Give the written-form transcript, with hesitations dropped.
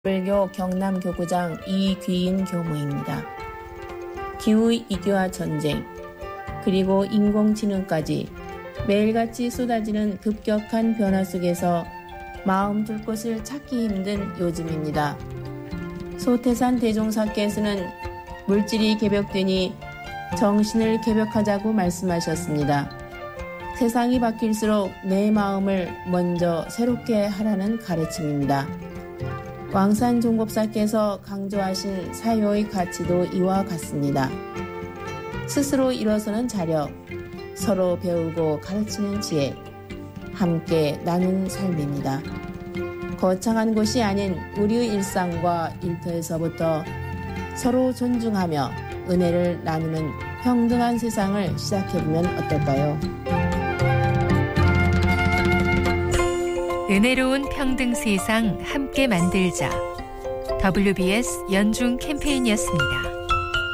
불교 경남교구장 이귀인 교무입니다. 기후위기와 전쟁, 그리고 인공지능까지 매일같이 쏟아지는 급격한 변화 속에서 마음 둘 곳을 찾기 힘든 요즘입니다. 소태산 대종사께서는 물질이 개벽되니 정신을 개벽하자고 말씀하셨습니다. 세상이 바뀔수록 내 마음을 먼저 새롭게 하라는 가르침입니다. 왕산 종법사께서 강조하신 사요의 가치도 이와 같습니다. 스스로 일어서는 자력, 서로 배우고 가르치는 지혜, 함께 나누는 삶입니다. 거창한 곳이 아닌 우리의 일상과 일터에서부터 서로 존중하며 은혜를 나누는 평등한 세상을 시작해보면 어떨까요? 은혜로운 평등 세상 함께 만들자. WBS 연중 캠페인이었습니다.